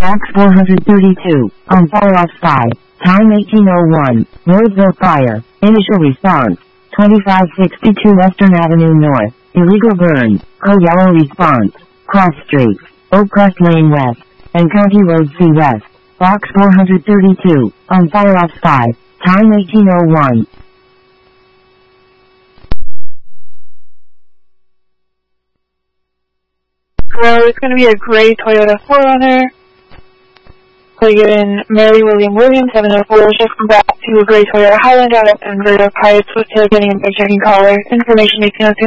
Box 432, on fire off sky. Time 1801, Roadville fire. Initial response, 2562 Western Avenue North. Illegal burn. Code yellow response. Cross Street, Oak Crest Lane West, and County Road C West. Box 432, on fire off sky. Time 1801. Hello, it's going to be a gray Toyota 4Runner. Plug in Mary William Williams, 704, shifting back to a gray Toyota Highlander out of Denver, Pirates with tailgating and big checking caller. Information 1802.